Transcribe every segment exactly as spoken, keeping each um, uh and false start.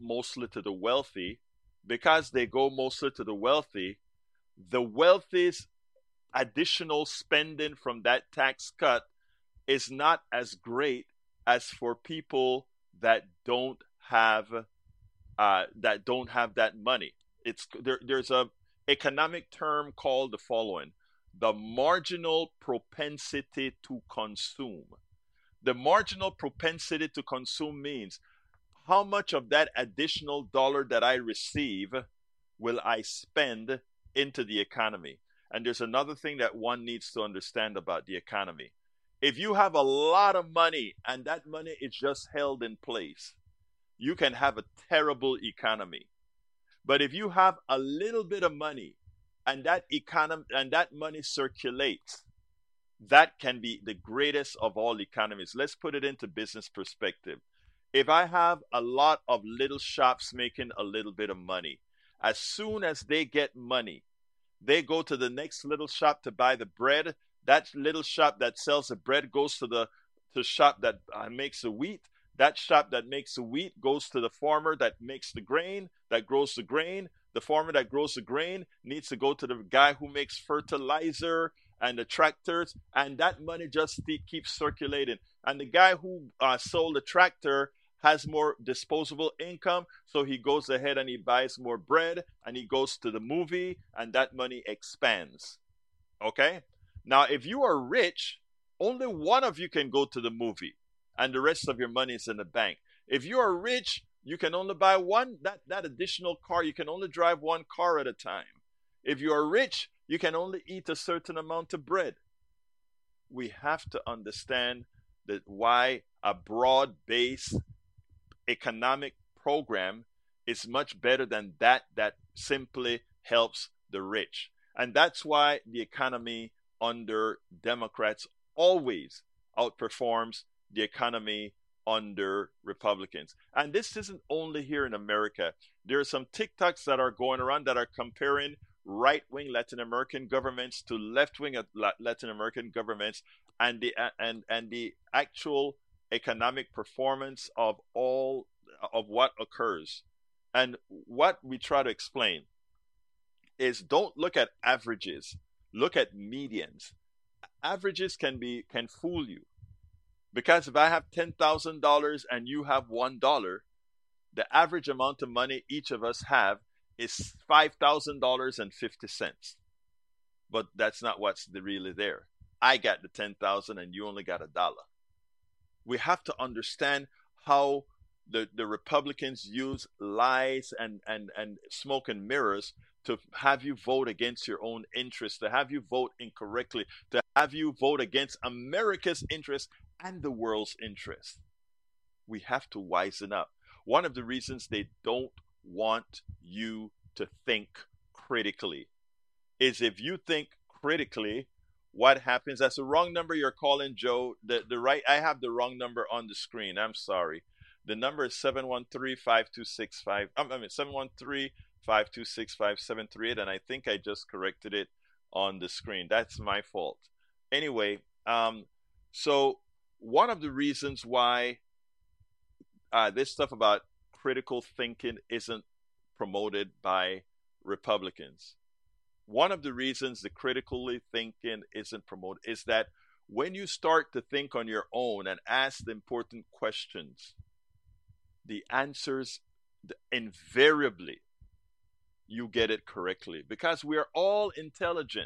mostly to the wealthy. Because they go mostly to the wealthy, the wealthy's additional spending from that tax cut is not as great as for people that don't have uh, that don't have that money. It's there, there's a economic term called the following: the marginal propensity to consume. The marginal propensity to consume means how much of that additional dollar that I receive will I spend into the economy? And there's another thing that one needs to understand about the economy. If you have a lot of money and that money is just held in place, you can have a terrible economy. But if you have a little bit of money and that economy and that money circulates, that can be the greatest of all economies. Let's put it into business perspective. If I have a lot of little shops making a little bit of money, as soon as they get money, they go to the next little shop to buy the bread. That little shop that sells the bread goes to the to the shop that uh, makes the wheat. That shop that makes the wheat goes to the farmer that makes the grain, that grows the grain. The farmer that grows the grain needs to go to the guy who makes fertilizer and the tractors, and that money just keeps circulating. And the guy who uh, sold the tractor has more disposable income, so he goes ahead and he buys more bread, and he goes to the movie, and that money expands. Okay? Now, if you are rich, only one of you can go to the movie, and the rest of your money is in the bank. If you are rich, you can only buy one, that, that additional car, you can only drive one car at a time. If you are rich, you can only eat a certain amount of bread. We have to understand that why a broad-based economic program is much better than that that simply helps the rich. And that's why the economy under Democrats always outperforms the economy under Republicans. And this isn't only here in America. There are some TikToks that are going around that are comparing right-wing Latin American governments to left-wing Latin American governments, and the and and the actual economic performance of all of what occurs. And what we try to explain is, don't look at averages, look at medians. Averages can be can fool you, because if I have ten thousand dollars and you have one dollar, the average amount of money each of us have is five thousand dollars and fifty cents. But that's not what's really there. I got the ten thousand and you only got a dollar. We have to understand how the, the Republicans use lies and, and, and smoke and mirrors to have you vote against your own interests, to have you vote incorrectly, to have you vote against America's interests and the world's interests. We have to wisen up. One of the reasons they don't want you to think critically is, if you think critically, what happens? That's the wrong number you're calling, Joe. The the right I have the wrong number on the screen. I'm sorry. The number is seven one three, five two six five. I mean seven one three, five two six, five seven three eight, and I think I just corrected it on the screen. That's my fault. Anyway, um so one of the reasons why uh, this stuff about critical thinking isn't promoted by Republicans. One of the reasons the critically thinking isn't promoted is that when you start to think on your own and ask the important questions, the answers invariably you get it correctly, because we are all intelligent,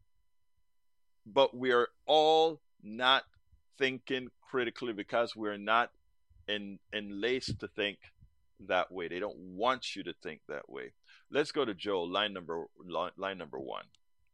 but we are all not thinking critically because we're not en- enlaced to think that way. They don't want you to think that way. Let's go to Joe, line number line, line number one.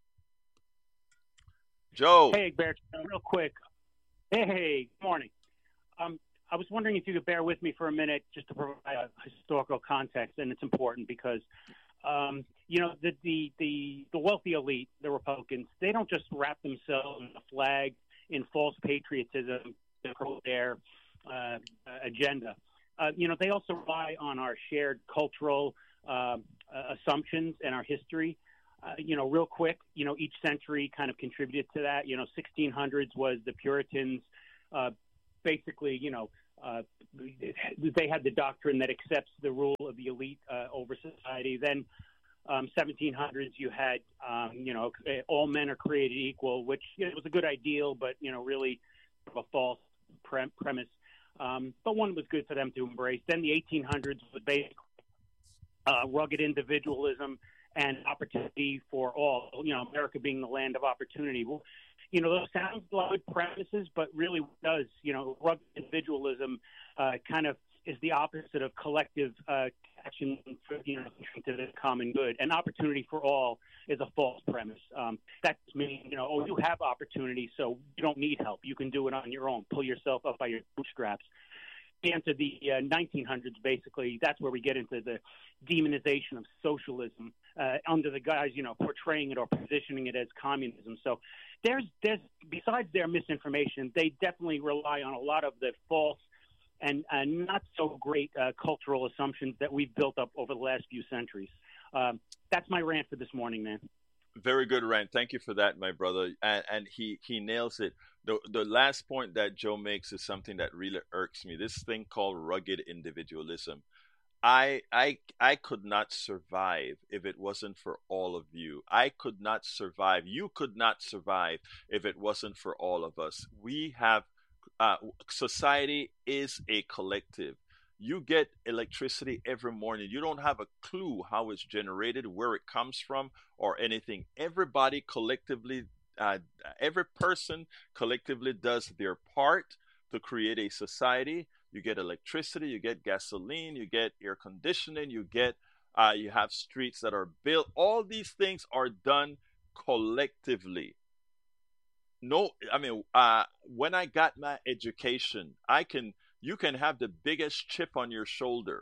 Joe. Hey, Bear, real quick. Hey, hey, good morning. Um, I was wondering if you could bear with me for a minute just to provide a historical context, and it's important because, um, you know, the, the, the, the wealthy elite, the Republicans, they don't just wrap themselves in a flag in false patriotism to promote their uh, agenda. Uh, you know, they also rely on our shared cultural uh, uh, assumptions and our history. Uh, you know, real quick, you know, each century kind of contributed to that. You know, sixteen hundreds was the Puritans, uh, basically, you know, uh, they had the doctrine that accepts the rule of the elite uh, over society. Then um, seventeen hundreds, you had, um, you know, all men are created equal, which, you know, was a good ideal, but, you know, really a false pre- premise. Um, but one was good for them to embrace. Then the eighteen hundreds was basically uh, rugged individualism and opportunity for all, you know, America being the land of opportunity. Well, you know, those sound like premises, but really does, you know, rugged individualism uh, kind of is the opposite of collective uh, action, for, you know, to the common good. And opportunity for all is a false premise. Um, that means, you know, oh, you have opportunity, so you don't need help. You can do it on your own. Pull yourself up by your bootstraps. Into the uh, nineteen hundreds, basically, that's where we get into the demonization of socialism uh, under the guise, you know, portraying it or positioning it as communism. So there's, there's besides their misinformation, they definitely rely on a lot of the false and uh, not so great uh, cultural assumptions that we've built up over the last few centuries. Um, that's my rant for this morning, man. Very good rant. Thank you for that, my brother. And, and he, he nails it. The, the last point that Joe makes is something that really irks me. This thing called rugged individualism. I, I, I could not survive if it wasn't for all of you. I could not survive. You could not survive if it wasn't for all of us. We have, uh, society is a collective. You get electricity every morning. You don't have a clue how it's generated, where it comes from, or anything. Everybody collectively, uh, every person collectively does their part to create a society. You get electricity, you get gasoline, you get air conditioning, you get, uh, you have streets that are built. All these things are done collectively. No, I mean, uh, when I got my education, I can. You can have the biggest chip on your shoulder.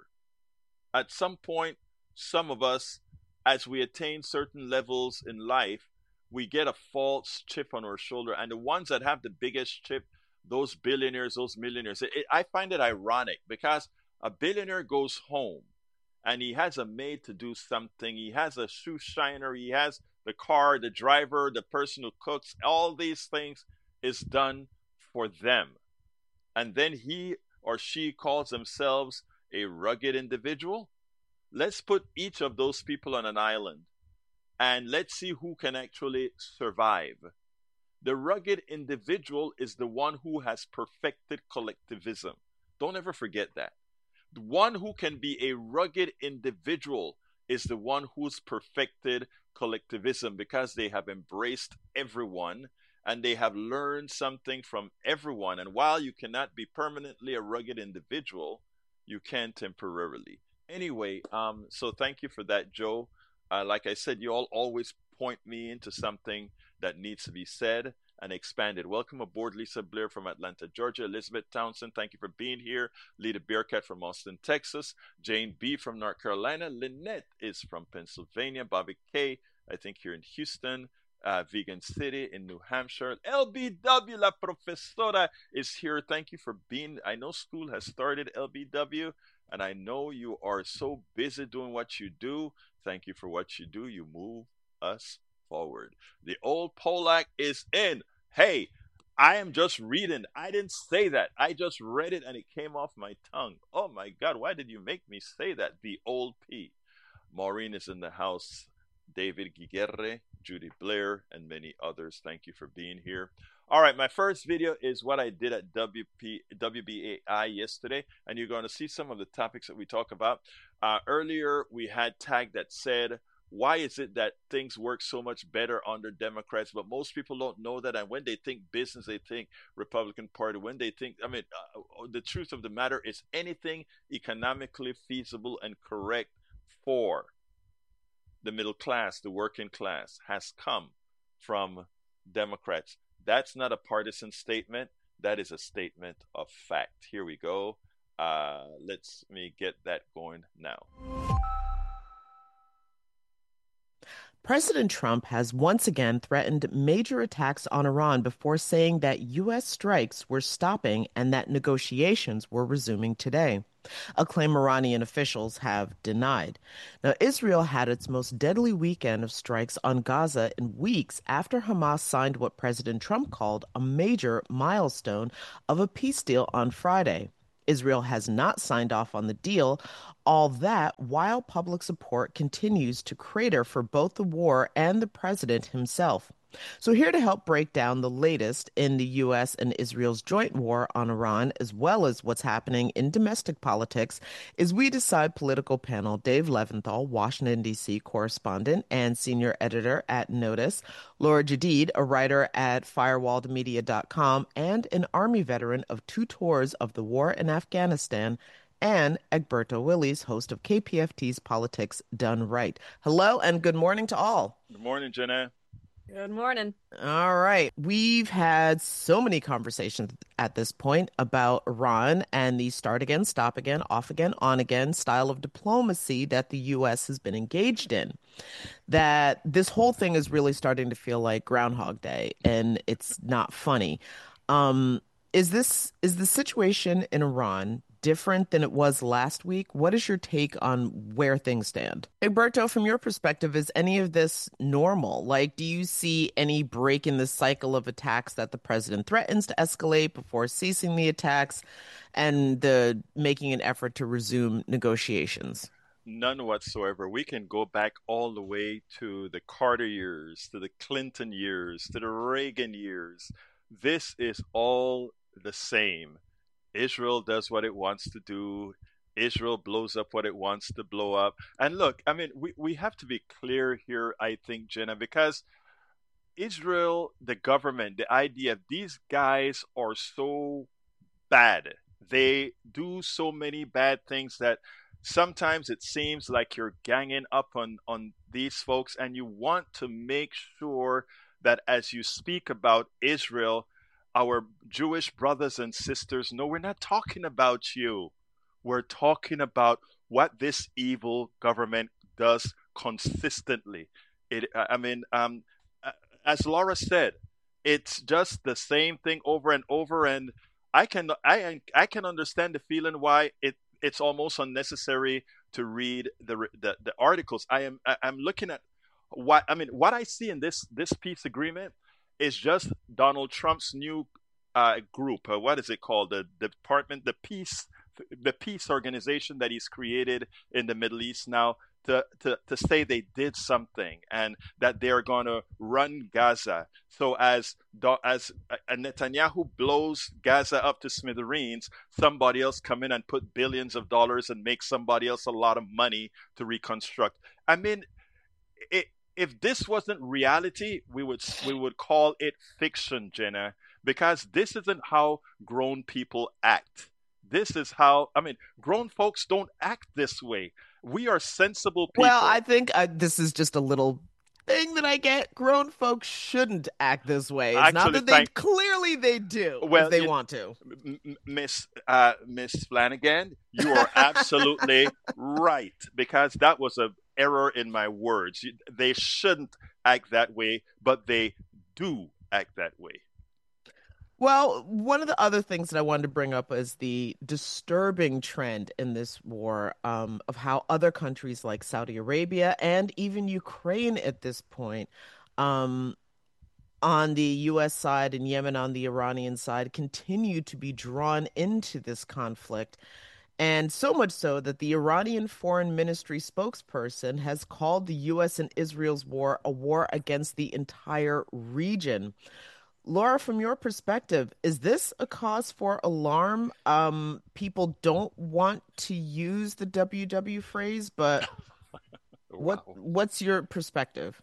At some point, some of us, as we attain certain levels in life, we get a false chip on our shoulder. And the ones that have the biggest chip, those billionaires, those millionaires, it, it, I find it ironic because a billionaire goes home and he has a maid to do something. He has a shoe shiner. He has the car, the driver, the person who cooks. All these things is done for them. And then he or she calls themselves a rugged individual. Let's put each of those people on an island and let's see who can actually survive. The rugged individual is the one who has perfected collectivism. Don't ever forget that. The one who can be a rugged individual is the one who's perfected collectivism because they have embraced everyone and they have learned something from everyone. And while you cannot be permanently a rugged individual, you can temporarily. Anyway, um, so thank you for that, Joe. Uh, like I said, you all always point me into something that needs to be said and expanded. Welcome aboard, Lisa Blair from Atlanta, Georgia. Elizabeth Townsend, thank you for being here. Lita Bearcat from Austin, Texas. Jane B. from North Carolina. Lynette is from Pennsylvania. Bobby K., I think here in Houston. Uh, Vegan City in New Hampshire. L B W, La Profesora, is here. Thank you for being. I know school has started, L B W, and I know you are so busy doing what you do. Thank you for what you do. You move us forward. The old Polak is in. Hey, I am just reading. I didn't say that. I just read it and it came off my tongue. Oh my God, why did you make me say that? The old P. Maureen is in the house. David Giguerre, Judy Blair, and many others. Thank you for being here. All right, my first video is what I did at W P, W B A I yesterday, and you're going to see some of the topics that we talk about. Uh, earlier, we had tag that said, why is it that things work so much better under Democrats, but most people don't know that, and when they think business, they think Republican Party. When they think, I mean, uh, the truth of the matter is anything economically feasible and correct for the middle class, the working class, has come from Democrats. That's not a partisan statement. That is a statement of fact. Here we go. Uh, let's me get that going now. President Trump has once again threatened major attacks on Iran before saying that U S strikes were stopping and that negotiations were resuming today, a claim Iranian officials have denied. Now, Israel had its most deadly weekend of strikes on Gaza in weeks after Hamas signed what President Trump called a major milestone of a peace deal on Friday. Israel has not signed off on the deal. All that while public support continues to crater for both the war and the president himself. So, here to help break down the latest in the U S and Israel's joint war on Iran, as well as what's happening in domestic politics, is We Decide political panel Dave Leventhal, Washington, D C correspondent and senior editor at Notice, Laura Jadid, a writer at firewalled media dot com and an Army veteran of two tours of the war in Afghanistan, and Egberto Willies, host of K P F T's Politics Done Right. Hello and good morning to all. Good morning, Jenna. Good morning. All right. We've had so many conversations at this point about Iran and the start again, stop again, off again, on again style of diplomacy that the U S has been engaged in. That this whole thing is really starting to feel like Groundhog Day, and it's not funny. Um, is this is the situation in Iran different than it was last week? What is your take on where things stand? Egberto, from your perspective, is any of this normal? Like, do you see any break in the cycle of attacks that the president threatens to escalate before ceasing the attacks and the making an effort to resume negotiations? None whatsoever. We can go back all the way to the Carter years, to the Clinton years, to the Reagan years. This is all the same. Israel does what it wants to do. Israel blows up what it wants to blow up. And look, I mean, we, we have to be clear here, I think, Jenna, because Israel, the government, the idea, these guys are so bad. They do so many bad things that sometimes it seems like you're ganging up on, on these folks, and you want to make sure that as you speak about Israel, our Jewish brothers and sisters, no, we're not talking about you. We're talking about what this evil government does consistently. It, I mean, um, as Laura said, it's just the same thing over and over. And I can, I, I can understand the feeling why it, it's almost unnecessary to read the, the, the articles. I am, I, I'm looking at what I mean. What I see in this this peace agreement is just Donald Trump's new uh, group. Uh, what is it called? The, the department, the peace, the peace organization that he's created in the Middle East now to, to, to say they did something and that they're going to run Gaza. So as as Netanyahu blows Gaza up to smithereens, somebody else come in and put billions of dollars and make somebody else a lot of money to reconstruct. I mean, it. If this wasn't reality, we would we would call it fiction, Jenna, because this isn't how grown people act. This is how, I mean, grown folks don't act this way. We are sensible people. Well, I think uh, this is just a little thing that I get. Grown folks shouldn't act this way. It's Actually, not that they thank- clearly they do Well, if they you- want to. M- Miss uh, Miss Flanagan, you are absolutely right, because that was a error in my words. You- They shouldn't act that way, but they do act that way. Well, one of the other things that I wanted to bring up is the disturbing trend in this war um, of how other countries like Saudi Arabia and even Ukraine at this point, um, on the U S side and Yemen on the Iranian side, continue to be drawn into this conflict. And so much so that the Iranian Foreign Ministry spokesperson has called the U S and Israel's war a war against the entire region. Laura, from your perspective, is this a cause for alarm? Um, people don't want to use the W W phrase, but what Wow. what's your perspective?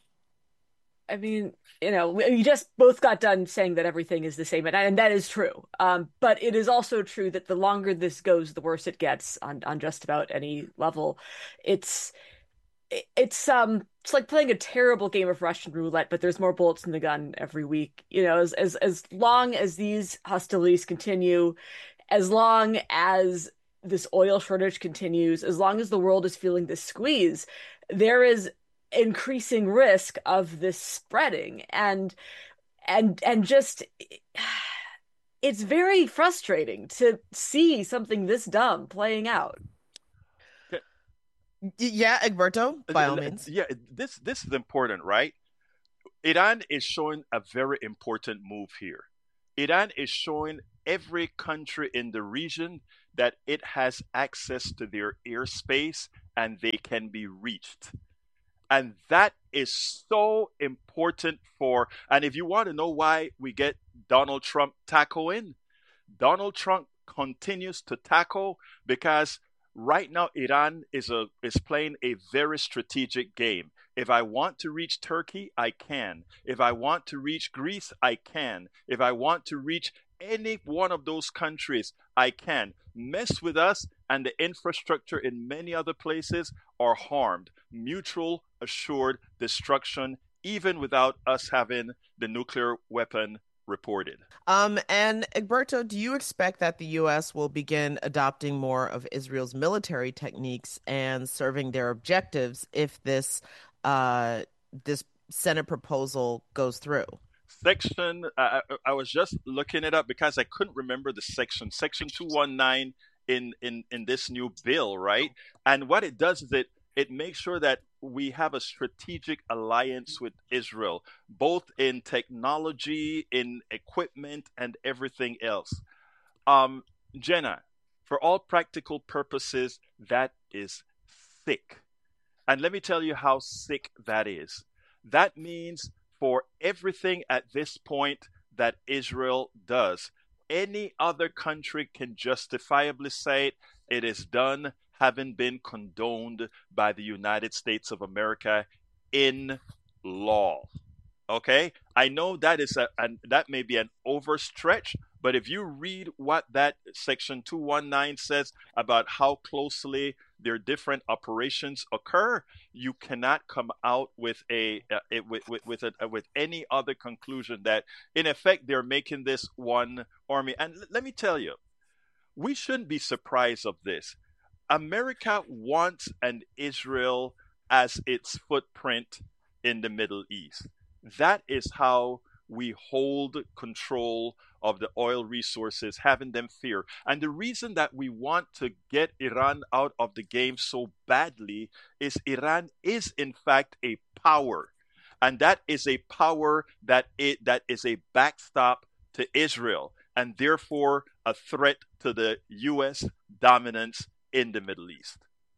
I mean, you know, we we just both got done saying that everything is the same, and, and that is true. Um, but it is also true that the longer this goes, the worse it gets on, on just about any level. It's it- it's um it's like playing a terrible game of Russian roulette, but there's more bullets in the gun every week. You know, as as as long as these hostilities continue, as long as this oil shortage continues, as long as the world is feeling this squeeze, there is increasing risk of this spreading, and and and just it's very frustrating to see something this dumb playing out. Y- Yeah, Egberto, by all means. Yeah, this this is important, right? Iran is showing a very important move here. Iran is showing every country in the region that it has access to their airspace and they can be reached. And that is so important for, and if you want to know why we get Donald Trump tackle in, Donald Trump continues to tackle because right now Iran is a is playing a very strategic game. If I want to reach Turkey, I can. If I want to reach Greece, I can. If I want to reach any one of those countries, I can. Mess with us, and the infrastructure in many other places are harmed. Mutual assured destruction, even without us having the nuclear weapon reported. Um, and Egberto, do you expect that the U S will begin adopting more of Israel's military techniques and serving their objectives if this uh, this Senate proposal goes through? Section, uh, I, I was just looking it up because I couldn't remember the section. Section two nineteen in, in, in this new bill, right? And what it does is it it makes sure that we have a strategic alliance with Israel, both in technology, in equipment, and everything else. Um, Jenna, for all practical purposes, that is sick. And let me tell you how sick that is. That means for everything at this point that Israel does, any other country can justifiably say it, it is done, having been condoned by the United States of America in law. Okay, I know that is a, and that may be an overstretch, but if you read what that section two nineteen says about how closely their different operations occur, you cannot come out with a, uh, it, with with with, a, uh, with any other conclusion that in effect they're making this one army. And l- let me tell you, we shouldn't be surprised of this. America wants an Israel as its footprint in the Middle East. That is how we hold control of the oil resources, having them fear. And the reason that we want to get Iran out of the game so badly is Iran is in fact a power. And that is a power that it that is a backstop to Israel and therefore a threat to the U S dominance in the Middle East.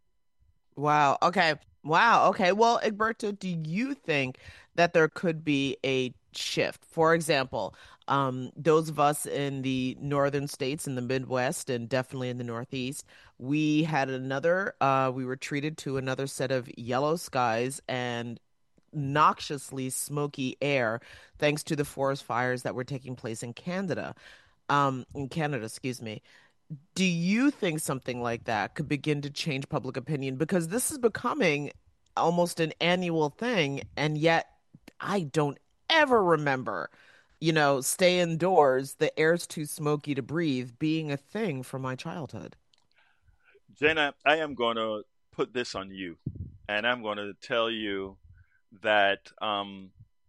Wow. Okay. Wow. Okay. Well, Egberto, do you think that there could be a shift? For example, um, those of us in the northern states, in the Midwest, and definitely in the Northeast, we had another, uh, we were treated to another set of yellow skies and noxiously smoky air thanks to the forest fires that were taking place in Canada. Um, in Canada, excuse me. Do you think something like that could begin to change public opinion? Because this is becoming almost an annual thing, and yet I don't ever remember, you know, stay indoors, the air's too smoky to breathe being a thing from my childhood. Jenna, I am going to put this on you, and I'm going to tell you that um,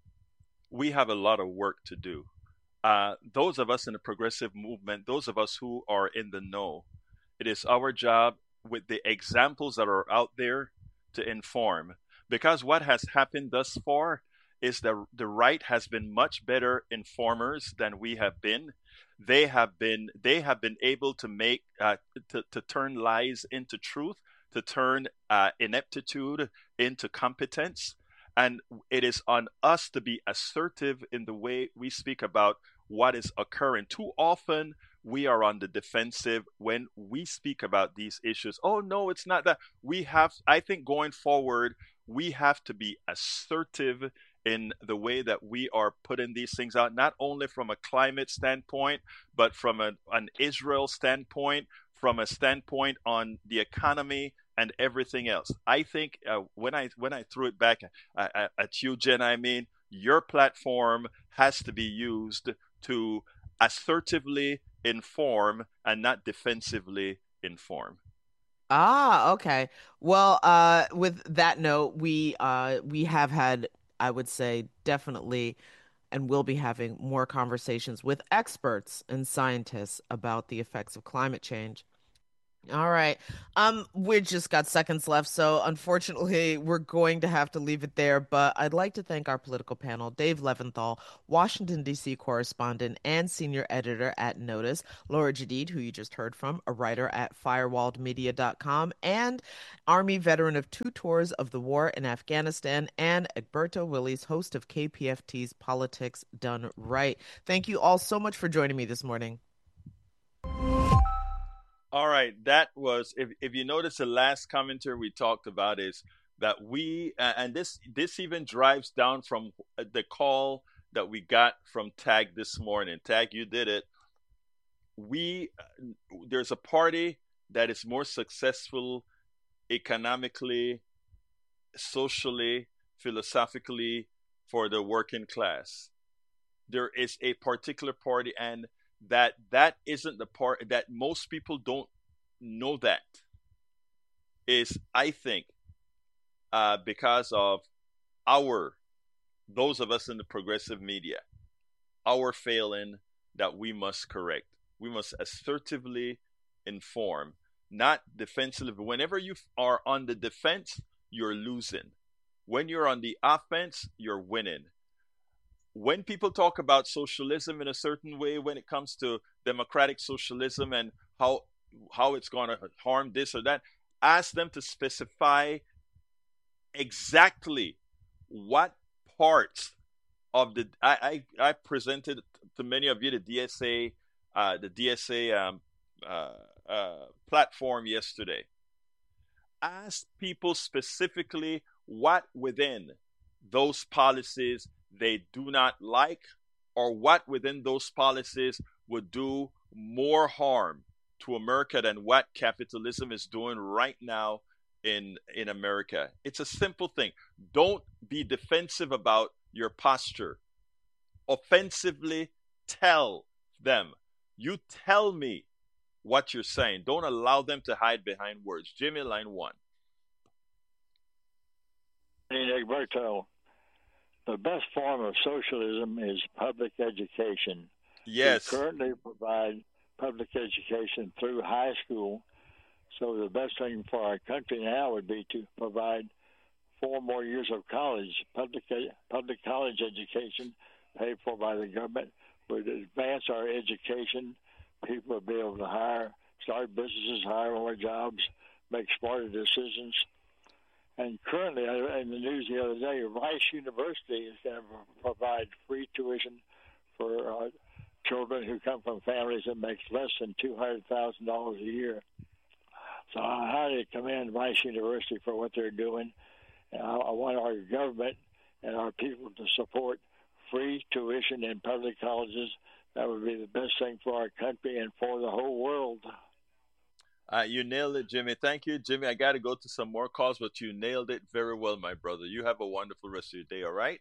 we have a lot of work to do. Uh, those of us in the progressive movement, those of us who are in the know, it is our job with the examples that are out there to inform. Because what has happened thus far is that the right has been much better informers than we have been. They have been they have been able to make uh, to, to turn lies into truth, to turn uh, ineptitude into competence. And it is on us to be assertive in the way we speak about what is occurring. Too often, we are on the defensive when we speak about these issues. Oh, no, it's not that. We have, I think going forward, we have to be assertive in the way that we are putting these things out, not only from a climate standpoint, but from a, an Israel standpoint, from a standpoint on the economy and everything else. I think uh, when I when I threw it back uh, uh, at you, Jen, I mean, your platform has to be used to assertively inform and not defensively inform. Ah, okay. Well, uh, with that note, we uh, we have had, I would say, definitely, and will be having more conversations with experts and scientists about the effects of climate change. All right. Um, we just got seconds left, so unfortunately, we're going to have to leave it there. But I'd like to thank our political panel, Dave Leventhal, Washington, D C correspondent and senior editor at Notice, Laura Jadid, who you just heard from, a writer at firewalled media dot com, and Army veteran of two tours of the war in Afghanistan, and Egberto Willies, host of K P F T's Politics Done Right. Thank you all so much for joining me this morning. All right, that was if if you notice the last commentary we talked about is that we uh, and this this even drives down from the call that we got from Tag this morning. Tag, you did it. We there's a party that is more successful economically, socially, philosophically for the working class. There is a particular party, and that that isn't the part that most people don't know. That is, I think, uh, because of our those of us in the progressive media, our failing that we must correct. We must assertively inform, not defensively. Whenever you are on the defense, you're losing. When you're on the offense, you're winning. When people talk about socialism in a certain way, when it comes to democratic socialism and how how it's going to harm this or that, ask them to specify exactly what parts of the I I, I presented to many of you the D S A uh, the D S A um, uh, uh, platform yesterday. Ask people specifically what within those policies they do not like, or what within those policies would do more harm to America than what capitalism is doing right now in in America. It's a simple thing. Don't be defensive about your posture. Offensively tell them. You tell me what you're saying. Don't allow them to hide behind words. Jimmy, line one. Hey, Egberto, the best form of socialism is public education. Yes. We currently provide public education through high school. So the best thing for our country now would be to provide four more years of college, public public college education paid for by the government would advance our education. People would be able to hire, start businesses, hire more jobs, make smarter decisions. And currently, in the news the other day, Rice University is going to provide free tuition for uh, children who come from families that make less than two hundred thousand dollars a year. So I highly commend Rice University for what they're doing. And I, I want our government and our people to support free tuition in public colleges. That would be the best thing for our country and for the whole world. Uh, you nailed it, Jimmy. Thank you, Jimmy. I got to go to some more calls, but you nailed it very well, my brother. You have a wonderful rest of your day, all right?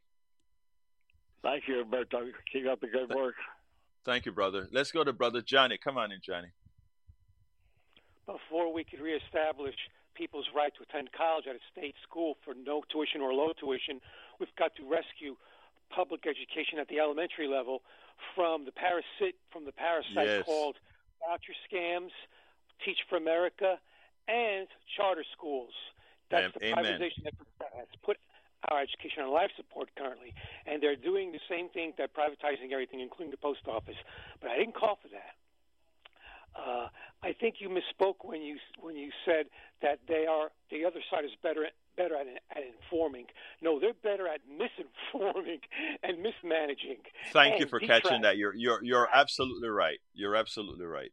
Thank you, Alberto. Keep up the good work. Thank you, brother. Let's go to Brother Johnny. Come on in, Johnny. Before we could reestablish people's right to attend college at a state school for no tuition or low tuition, we've got to rescue public education at the elementary level from the parasit from the parasite yes. called voucher scams, Teach for America, and charter schools. That's the Amen. privatization that has put our education on life support currently, and they're doing the same thing. They're privatizing everything, including the post office. But I didn't call for that. Uh, I think you misspoke when you when you said that they are the other side is better at, better at, at informing. No, they're better at misinforming and mismanaging. Thank and you for detract. catching that. You're you're you're absolutely right. You're absolutely right.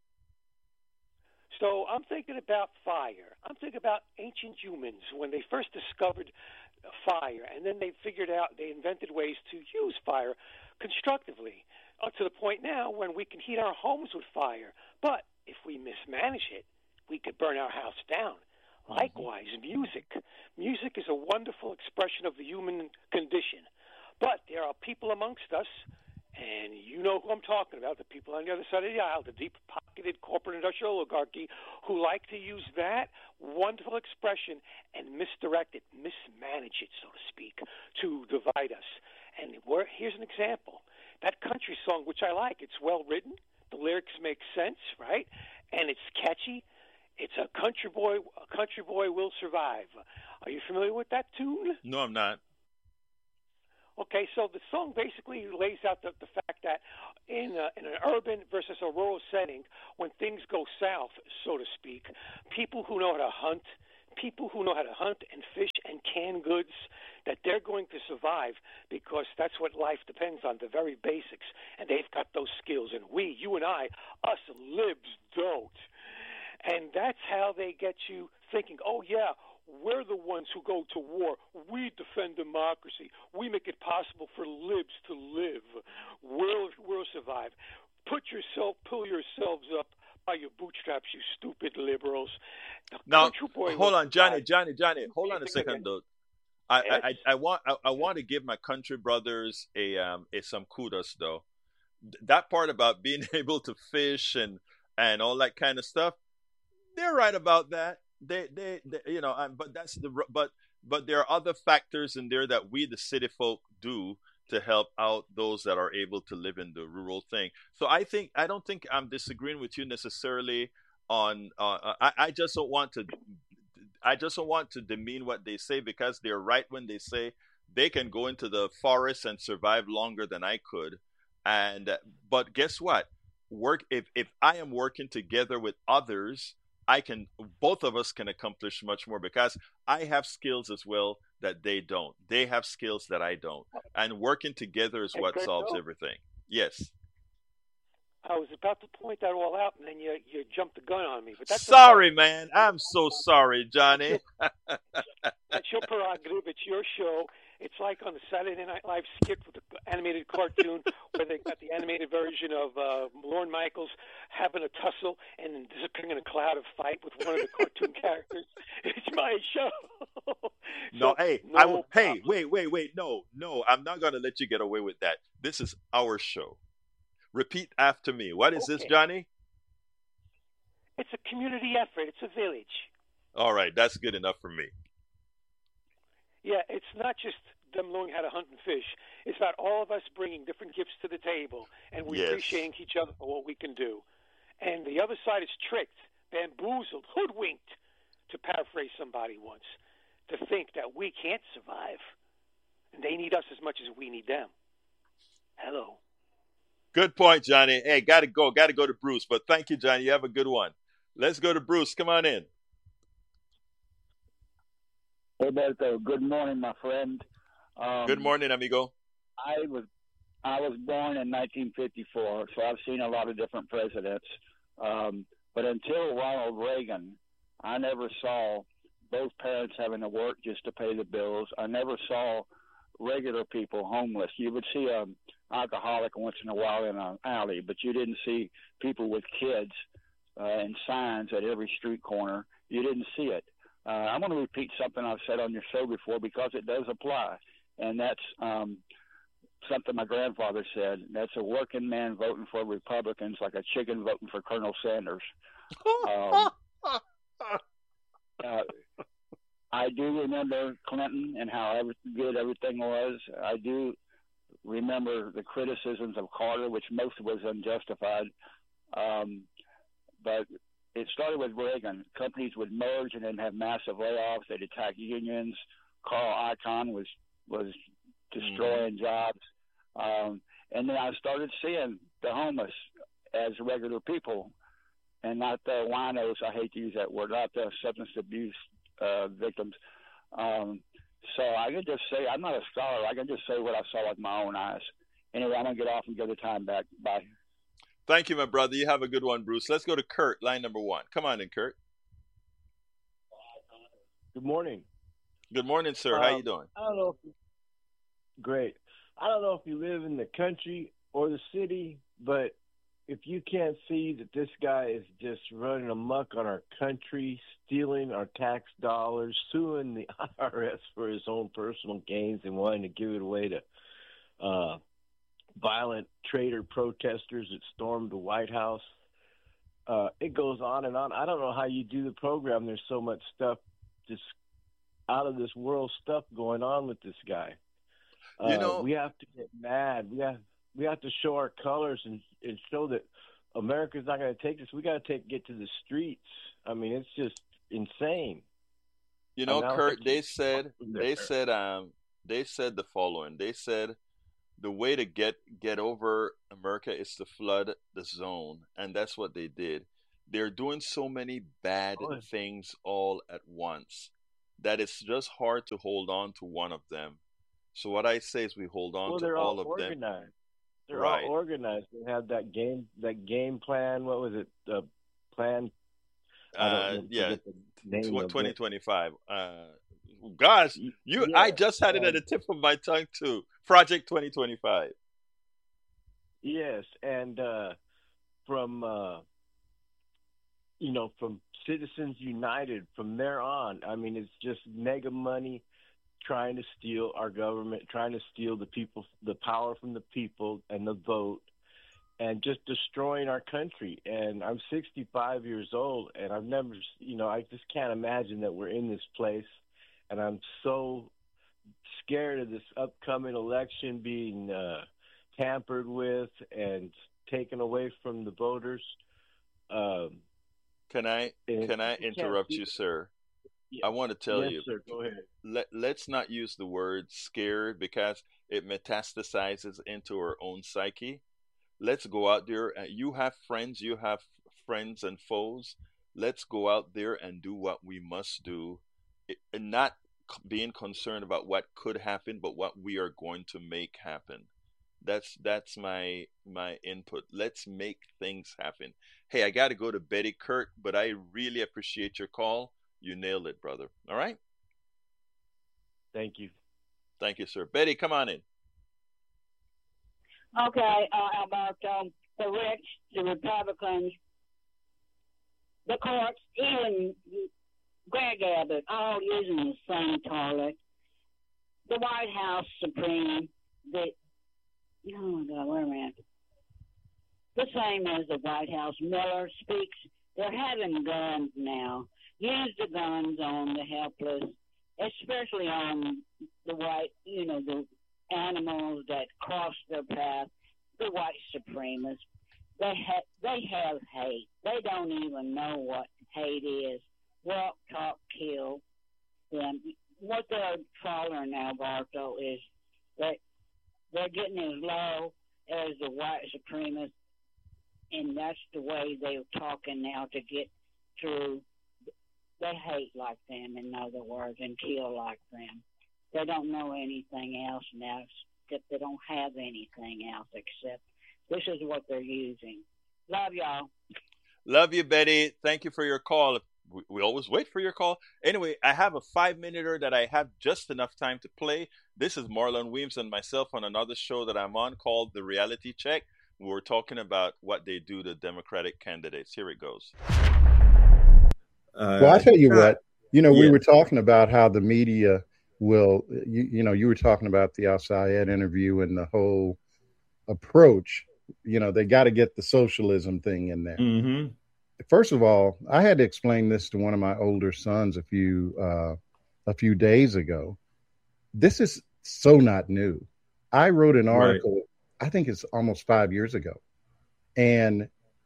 So I'm thinking about fire. I'm thinking about ancient humans when they first discovered fire, and then they figured out, they invented ways to use fire constructively, up to the point now when we can heat our homes with fire. But if we mismanage it, we could burn our house down. Likewise, music. Music is a wonderful expression of the human condition. But there are people amongst us, and you know who I'm talking about, the people on the other side of the aisle, the deep-pocketed corporate industrial oligarchy, who like to use that wonderful expression and misdirect it, mismanage it, so to speak, to divide us. And we're, here's an example. That country song, which I like, it's well written, the lyrics make sense, right? And it's catchy. It's a country boy. A country boy will survive. Are you familiar with that tune? No, I'm not. Okay, so the song basically lays out the, the fact that in, a, in an urban versus a rural setting, when things go south, so to speak, people who know how to hunt, people who know how to hunt and fish and can goods, that they're going to survive because that's what life depends on, the very basics. And they've got those skills. And we, you and I, us libs don't. And that's how they get you thinking, oh, yeah, we're the ones who go to war. We defend democracy. We make it possible for libs to live. We'll, we'll survive. Put yourself, pull yourselves up by your bootstraps, you stupid liberals. The Now, boy hold on, Johnny, survive. Johnny, Johnny. Hold on a second, though. I, I, I, I want, I, I want to give my country brothers a, um, a some kudos, though. That part about being able to fish and, and all that kind of stuff, they're right about that. They, they, they, you know, um, but that's the, but, but there are other factors in there that we, the city folk, do to help out those that are able to live in the rural thing. So I think, I don't think I'm disagreeing with you necessarily on, uh, I, I just don't want to, I just don't want to demean what they say because they're right when they say they can go into the forest and survive longer than I could. And, but guess what? Work, if, if I am working together with others, I can, both of us can accomplish much more because I have skills as well that they don't. They have skills that I don't. And working together is what solves everything. Yes. I was about to point that all out, and then you you jumped the gun on me. But that's sorry, okay. man. I'm so sorry, Johnny. That's your prerogative. It's your show. It's like on the Saturday Night Live skit with the animated cartoon where they got the animated version of uh, Lorne Michaels having a tussle and then disappearing in a cloud of fight with one of the cartoon characters. It's my show. No, So, hey, no I w- hey, problem. wait, wait, wait. No, no, I'm not going to let you get away with that. This is our show. Repeat after me. What is this, Okay. Johnny? It's a community effort. It's a village. All right, that's good enough for me. Yeah, it's not just them learning how to hunt and fish. It's about all of us bringing different gifts to the table, and we Yes. appreciating each other for what we can do. And the other side is tricked, bamboozled, hoodwinked, to paraphrase somebody once, to think that we can't survive, and they need us as much as we need them. Hello. Good point, Johnny. Hey, got to go. Got to go to Bruce. But thank you, Johnny. You have a good one. Let's go to Bruce. Come on in. Roberto, good morning, my friend. Um, Good morning, amigo. I was I was born in nineteen fifty-four, so I've seen a lot of different presidents. Um, but until Ronald Reagan, I never saw both parents having to work just to pay the bills. I never saw regular people homeless. You would see an alcoholic once in a while in an alley, but you didn't see people with kids uh, and signs at every street corner. You didn't see it. Uh, I'm going to repeat something I've said on your show before because it does apply, and that's um, something my grandfather said. That's a working man voting for Republicans like a chicken voting for Colonel Sanders. Um, uh, I do remember Clinton and how every, good everything was. I do remember the criticisms of Carter, which most was unjustified. Um, but it started with Reagan. Companies would merge and then have massive layoffs. They'd attack unions. Carl Icahn was was destroying mm-hmm. jobs. Um, and then I started seeing the homeless as regular people and not the winos. I hate to use that word, not the substance abuse uh, victims. Um, so I can just say, I'm not a scholar. I can just say what I saw with my own eyes. Anyway, I'm going to get off and give the time back. Bye. Thank you, my brother. You have a good one, Bruce. Let's go to Kurt, line number one. Come on in, Kurt. Good morning. Good morning, sir. Um, How you doing? I don't know. If, great. I don't know if you live in the country or the city, but if you can't see that this guy is just running amok on our country, stealing our tax dollars, suing the I R S for his own personal gains and wanting to give it away to uh, violent traitor protesters that stormed the White House. Uh, it goes on and on. I don't know how you do the program. There's so much stuff, just out of this world stuff going on with this guy. Uh, you know, we have to get mad. We have we have to show our colors and, and show that America's not going to take this. We got to take get to the streets. I mean, it's just insane. You know, I mean, Kurt, they said they said um they said the following. They said the way to get get over America is to flood the zone, and that's what they did. They're doing so many bad Oh. things all at once that it's just hard to hold on to one of them. So what I say is we hold on Well, to they're all, all of organized. them. They're Right. all organized. They have that game that game plan. What was it? The plan. I don't Uh, know, yeah, forget the name of it. twenty twenty-five. Uh, gosh, you, Yeah, I just had it at and- the tip of my tongue too. Project twenty twenty-five. Yes, and uh, from uh, you know, from Citizens United, from there on, I mean, it's just mega money trying to steal our government, trying to steal the people, the power from the people and the vote, and just destroying our country. And I'm sixty-five years old, and I've never, you know, I just can't imagine that we're in this place. And I'm so scared of this upcoming election being uh, tampered with and taken away from the voters. Um, Can I and can I you can't interrupt see- you, sir? Yeah. I want to tell yes, you. sir. Go ahead. Let, let's not use the word scared because it metastasizes into our own psyche. Let's go out there. And you have friends, you have friends and foes. Let's go out there and do what we must do, it, and not c- being concerned about what could happen, but what we are going to make happen. That's that's my my input. Let's make things happen. Hey, I got to go to Betty Kurt, but I really appreciate your call. You nailed it, brother. All right. Thank you. Thank you, sir. Betty, come on in. Okay, uh, Alberto, the rich, the Republicans, the courts, even Greg Abbott, all using the same toilet. The White House Supreme, the, oh my God, wait a minute. The same as the White House. Miller speaks, they're having guns now. Use the guns on the helpless, especially on the white, you know, the animals that cross their path, the white supremacists. They have they have hate. They don't even know what hate is. Walk, talk, kill them. What they're following now, Barto, is that they're getting as low as the white supremacists, and that's the way they're talking now to get through. They hate like them, in other words, and kill like them. They don't know anything else now, except they don't have anything else except this is what they're using. Love y'all. Love you, Betty. Thank you for your call. We, we always wait for your call. Anyway, I have a five-minuter that I have just enough time to play. This is Marlon Weems and myself on another show that I'm on called The Reality Check. We're talking about what they do to Democratic candidates. Here it goes. Uh, Well, I tell you uh, what, you know, we yeah. were talking about how the media will, you, you know, you were talking about the Al Sayed interview and the whole approach. You know, they got to get the socialism thing in there. Mhm. First of all, I had to explain this to one of my older sons a few uh, a few days ago. This is so not new. I wrote an Right. article, I think it's almost five years ago, and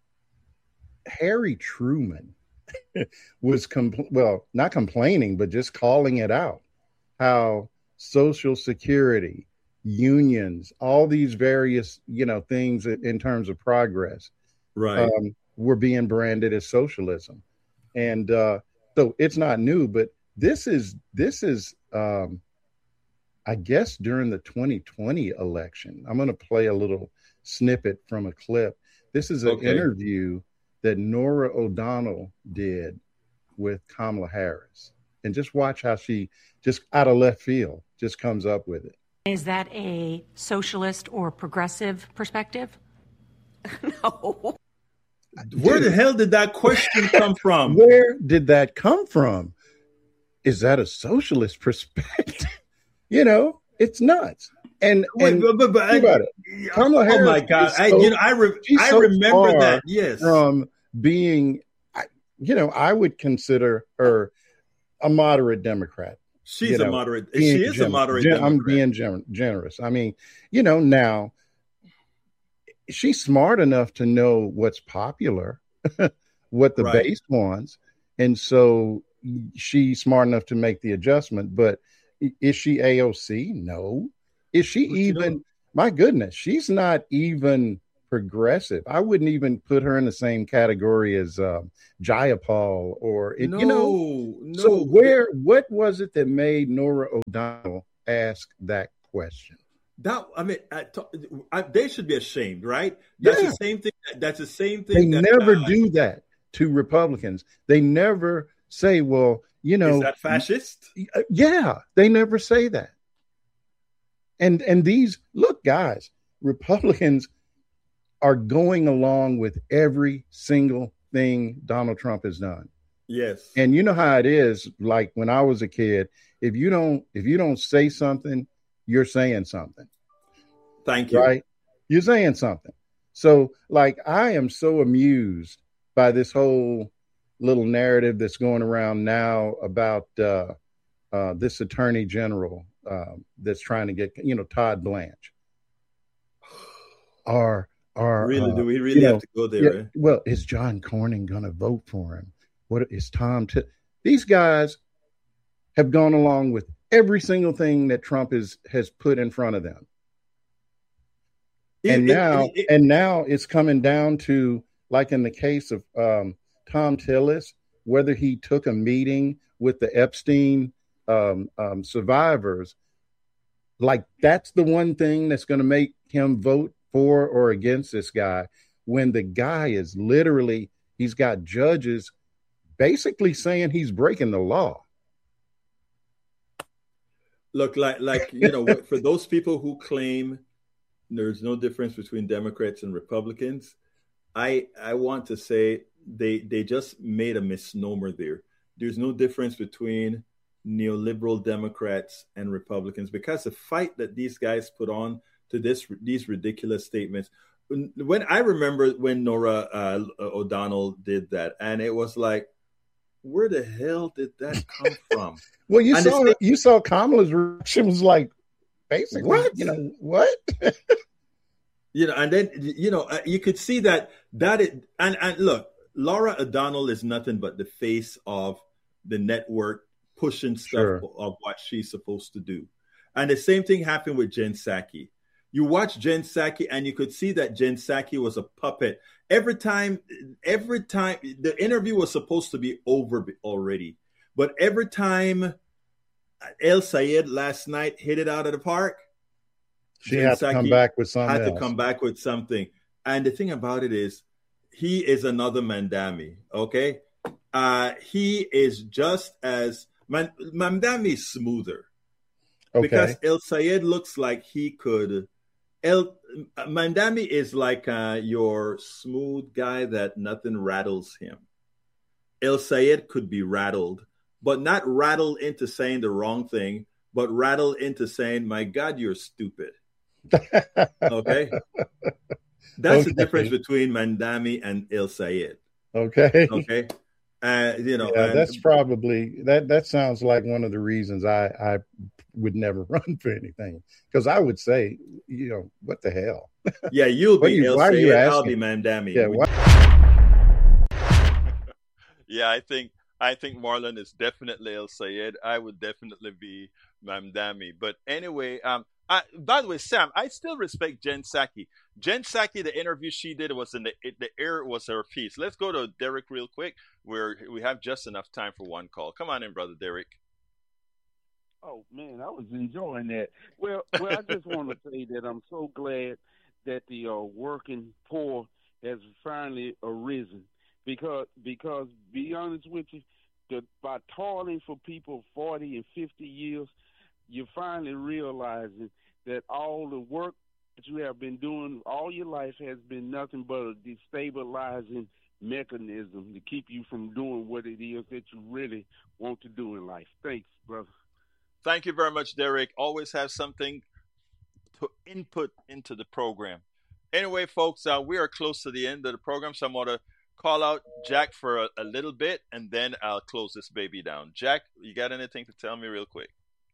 Harry Truman was compl- well, not complaining, but just calling it out. How Social Security, unions, all these various, you know, things in in terms of progress, Right. um, were being branded as socialism, and uh, so it's not new. But this is this is, um, I guess, during the twenty twenty election. I'm going to play a little snippet from a clip. This is an Okay. interview that Nora O'Donnell did with Kamala Harris, and just watch how she just out of left field just comes up with it. Is that a socialist or progressive perspective? No. Where the hell did that question come from? Where did that come from? Is that a socialist perspective? You know, it's nuts. And, Wait, and but, but, but think I- about it. Kamala oh Harris my God! is I, so- you know, I, re- she's I so remember far that. Yes. from being, I- you know, I would consider her a moderate Democrat. She's you a know, moderate. being She is a gen- moderate gen- I'm Democrat. being gen- generous. I mean, you know, now she's smart enough to know what's popular, what the Right. base wants, and so she's smart enough to make the adjustment. But is she A O C? No. Is she But you know- even? My goodness, she's not even progressive. I wouldn't even put her in the same category as um, Jayapal or it, no, you know. no. So where? What was it that made Nora O'Donnell ask that question? That I mean, I, I, they should be ashamed, right? That's Yeah. the same thing. That's the same They thing. that, never uh, do that to Republicans. They never say, well, you know, Is that fascist? uh, yeah, they never say that. And and these look, guys, Republicans are going along with every single thing Donald Trump has done. Yes. And you know how it is, like when I was a kid, if you don't if you don't say something, you're saying something. Thank you. Right? You're saying something. So, like, I am so amused by this whole little narrative that's going around now about uh, uh, this attorney general uh, that's trying to get, you know, Todd Blanche. Or, or Really? uh, Do we really you have know, to go there? yeah, eh? well, is John Cornyn going to vote for him? What is Tom? T- These guys have gone along with every single thing that Trump is has put in front of them. It- And it- now, it- it- and now it's coming down to, like in the case of um, Tom Tillis, whether he took a meeting with the Epstein um, um, survivors, like that's the one thing that's going to make him vote for or against this guy, when the guy is literally, he's got judges basically saying he's breaking the law. Look, like, like you know, for those people who claim there's no difference between Democrats and Republicans, I I want to say they they just made a misnomer there. There's no difference between neoliberal Democrats and Republicans, because the fight that these guys put on to this these ridiculous statements. When I remember when Nora uh, O'Donnell did that, and it was like, where the hell did that come from? Well, you And saw it's- you saw Kamala's reaction was like, basically, What? you know, what? You know, and then you know uh, you could see that that it, and and look, Laura O'Donnell is nothing but the face of the network pushing stuff Sure. of what she's supposed to do, and the same thing happened with Jen Psaki. You watch Jen Psaki, and you could see that Jen Psaki was a puppet. Every time, every time the interview was supposed to be over already, but every time El Sayed last night hit it out of the park, She Jen had to come Psaki back with something had to else. come back with something. And the thing about it is, he is another Mandami. Okay, uh, he is just as Man, Mandami is smoother Okay. because El Sayed looks like he could. El Mandami is like uh, your smooth guy that nothing rattles him. El Sayed could be rattled, but not rattled into saying the wrong thing, but rattled into saying, "My God, you're stupid." Okay, that's the Okay. difference between Mandami and El Sayed. Okay. Okay, uh, you know, Yeah, and- that's probably that. That sounds like one of the reasons I I would never run for anything, because I would say, you know, what the hell? yeah, you'll What be you- El why are you Sayed, I'll be asking? Mandami. Yeah, We- why- Yeah, I think I think Marlon is definitely El Sayed. I would definitely be Mamdami. But anyway, um, I, by the way, Sam, I still respect Jen Psaki. Jen Psaki, the interview she did was in the the air was her piece. Let's go to Derek real quick, where we have just enough time for one call. Come on in, brother Derek. Oh man, I was enjoying that. Well, well, I just want to say that I'm so glad that the uh, working poor has finally arisen, because because be honest with you, the, by toiling for people forty and fifty years, you're finally realizing that all the work that you have been doing all your life has been nothing but a destabilizing mechanism to keep you from doing what it is that you really want to do in life. Thanks, brother. Thank you very much, Derek. Always have something to input into the program. Anyway, folks, uh, we are close to the end of the program, so I'm going to call out Jack for a, a little bit, and then I'll close this baby down. Jack, you got anything to tell me real quick?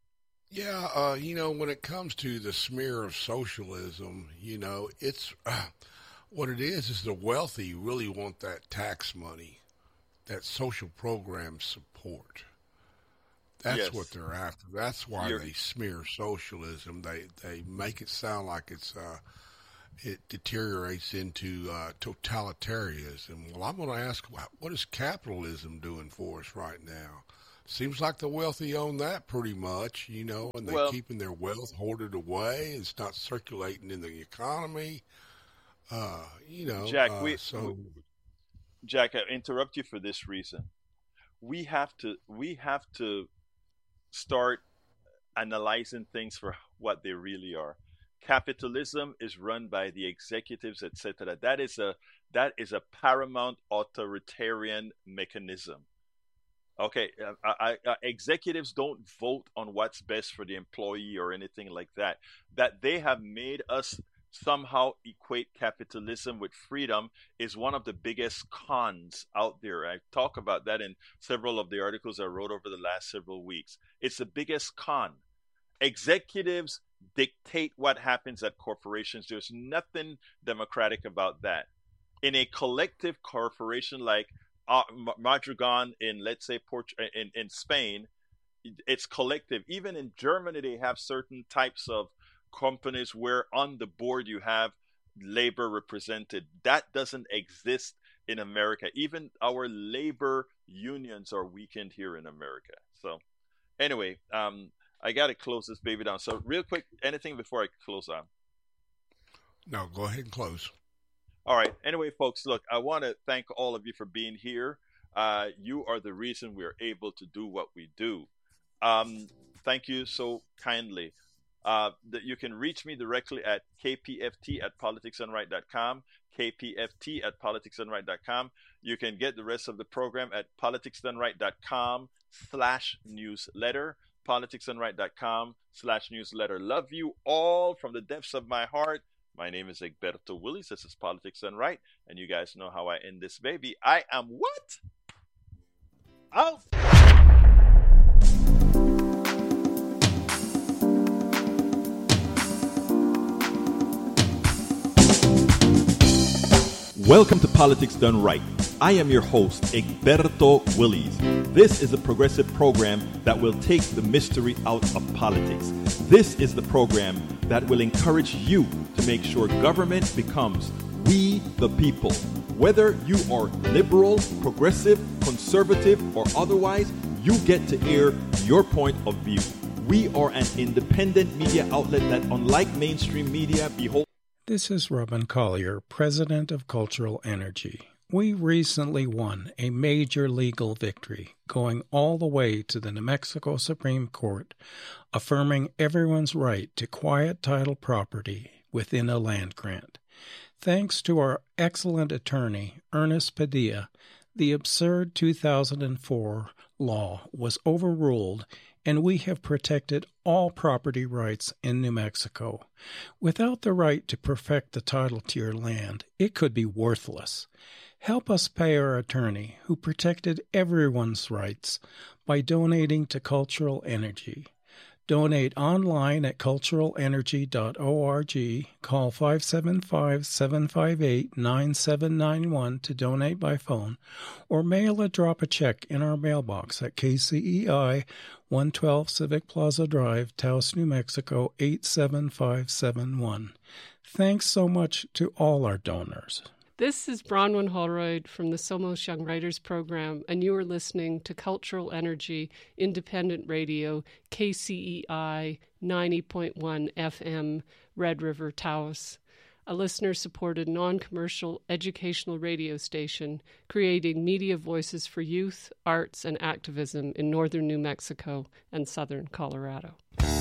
Yeah, uh, you know, when it comes to the smear of socialism, you know, it's uh, what it is is the wealthy really want that tax money, that social program support. That's Yes. what they're after. That's why You're- they smear socialism. They they make it sound like it's uh, it deteriorates into uh, totalitarianism. Well, I'm going to ask, what is capitalism doing for us right now? Seems like the wealthy own that pretty much, you know, and they're Well- keeping their wealth hoarded away. It's not circulating in the economy. Uh, you know, Jack, uh, we, so Jack, I interrupt you for this reason. We have to we have to start analyzing things for what they really are. Capitalism is run by the executives, et cetera. That is a that is a paramount authoritarian mechanism. Okay, uh, I, I, executives don't vote on what's best for the employee or anything like that. That they have made us somehow equate capitalism with freedom is one of the biggest cons out there. I talk about that in several of the articles I wrote over the last several weeks. It's the biggest con. Executives dictate what happens at corporations. There's nothing democratic about that. In a collective corporation like uh, Madrigal in, let's say, Port- in, in Spain, it's collective. Even in Germany, they have certain types of companies where on the board you have labor represented. That doesn't exist in America. Even our labor unions are weakened here in America. So anyway, um, I got to close this baby down. So real quick, anything before I close on? no, go ahead and close. All right. Anyway, folks, look, I want to thank all of you for being here. Uh, you are the reason we're able to do what we do. Um, thank you so kindly. Uh, that you can reach me directly at k p f t at politics done right dot com, k p f t at politics done right dot com. You can get the rest of the program at politics done right dot com slash newsletter, politics done right dot com slash newsletter. Love you all from the depths of my heart. My name is Egberto Willies. This is Politics Done Right, and you guys know how I end this baby. I am what? Out. Welcome to Politics Done Right. I am your host, Egberto Willies. This is a progressive program that will take the mystery out of politics. This is the program that will encourage you to make sure government becomes we the people. Whether you are liberal, progressive, conservative, or otherwise, you get to air your point of view. We are an independent media outlet that, unlike mainstream media, behold. This is Robin Collier, President of Cultural Energy. We recently won a major legal victory, going all the way to the New Mexico Supreme Court, affirming everyone's right to quiet title property within a land grant. Thanks to our excellent attorney, Ernest Padilla, the absurd two thousand four law was overruled, and we have protected all property rights in New Mexico. Without the right to perfect the title to your land, it could be worthless. Help us pay our attorney, who protected everyone's rights, by donating to Cultural Energy. Donate online at cultural energy dot org. Call five seven five, seven five eight, nine seven nine one to donate by phone, or mail or drop a check in our mailbox at K C E I, one twelve Civic Plaza Drive, Taos, New Mexico, eight seven five seven one. Thanks so much to all our donors. This is Bronwyn Holroyd from the Somos Young Writers Program, and you are listening to Cultural Energy Independent Radio, K C E I ninety point one F M, Red River, Taos, a listener-supported non-commercial educational radio station creating media voices for youth, arts, and activism in northern New Mexico and southern Colorado.